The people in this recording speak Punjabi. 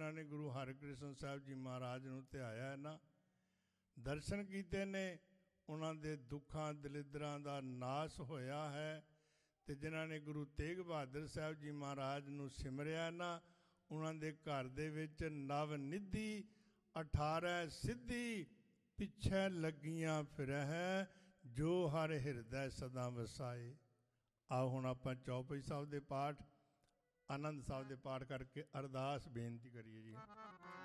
ਜਿਨ੍ਹਾਂ ਨੇ ਗੁਰੂ ਹਰਿਕ੍ਰਿਸ਼ਨ ਸਾਹਿਬ ਜੀ ਮਹਾਰਾਜ ਨੂੰ ਧਿਆਇਆ ਨਾ, ਦਰਸ਼ਨ ਕੀਤੇ ਨੇ, ਉਹਨਾਂ ਦੇ ਦੁੱਖਾਂ ਦਲਿੱਦਰਾਂ ਦਾ ਨਾਸ ਹੋਇਆ ਹੈ। ਅਤੇ ਜਿਨ੍ਹਾਂ ਨੇ ਗੁਰੂ ਤੇਗ ਬਹਾਦਰ ਸਾਹਿਬ ਜੀ ਮਹਾਰਾਜ ਨੂੰ ਸਿਮਰਿਆ ਨਾ, ਉਹਨਾਂ ਦੇ ਘਰ ਦੇ ਵਿੱਚ ਨਵ ਨਿਧੀ 18 ਸਿੱਧੀ ਪਿੱਛੇ ਲੱਗੀਆਂ ਫਿਰਹਿ, ਜੋ ਹਰ ਹਿਰਦੈ ਸਦਾ ਵਸਾਏ। ਆਓ ਹੁਣ ਆਪਾਂ ਚੌਪਈ ਸਾਹਿਬ ਦੇ ਪਾਠ, ਆਨੰਦ ਸਾਹਿਬ ਦੇ ਪਾਠ ਕਰਕੇ ਅਰਦਾਸ ਬੇਨਤੀ ਕਰੀਏ ਜੀ।